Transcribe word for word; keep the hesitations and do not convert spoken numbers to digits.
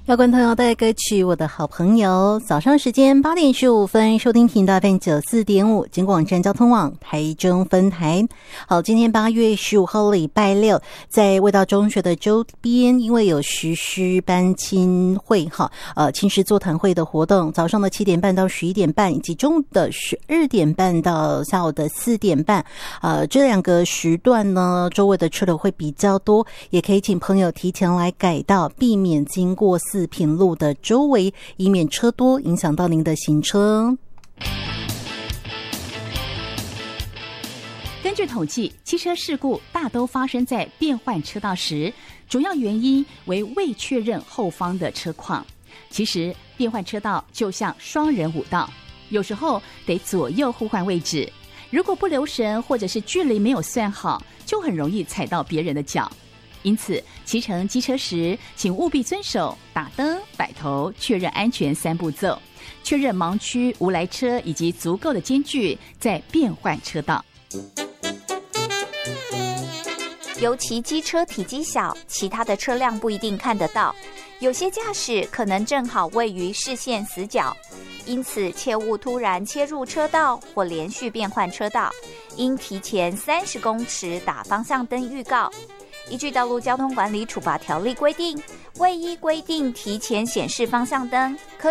摇滚童谣的歌曲，我的好朋友。早上时间八点十五分，收听频道 F M 九四点五，金广站交通网台中分台。好，今天八月十五号礼拜六，在味道中学的周边，因为有实施班亲会哈，呃，亲师座谈会的活动，早上的七点半到十一点半，以及中午的十二点半到下午的四点半，呃，这两个时段呢，周围的车流会比较多，也可以请朋友提前来改道，避免经过四平路的周围，以免车多影响到您的行车。 根据统计，汽车事故大都发生在变换车道时，主要原因为未确认后方的车况。其实变换车道就像双人舞道，有时候得左右互换位置，如果不留神或者是距离没有算好，就很容易踩到别人的脚。因此骑乘机车时，请务必遵守打灯、摆头、确认安全三步骤，确认盲区无来车以及足够的间距，再变换车道。 尤其机车体积小，其他的车辆不一定看得到，有些驾驶可能正好位于视线死角，因此切勿突然切入车道或连续变换车道，应提前三十公尺打方向灯预告。依据道路交通管理处罚条例规定，未依规定提前显示方向灯，可